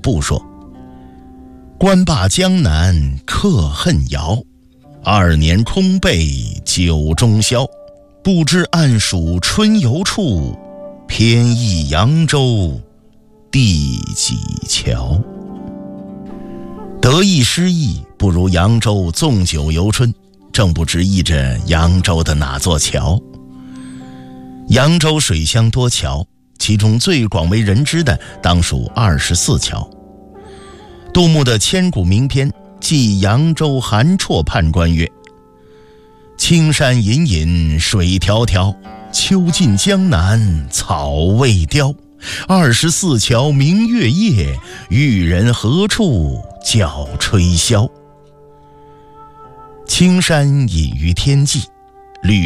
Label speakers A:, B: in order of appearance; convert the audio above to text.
A: 步说：官霸江南客恨遥，2年空备酒中宵，不知暗属春游处，偏忆扬州第几桥。得意失意，不如扬州纵酒游春，正不知意着扬州的哪座桥。扬州水乡多桥，其中最广为人知的当属24桥。杜牧的千古名篇《记扬州韩绰判官》曰：青山隐隐水迢迢，秋尽江南草未凋。24桥明月夜，渔人何处教吹箫。青山隐于天际，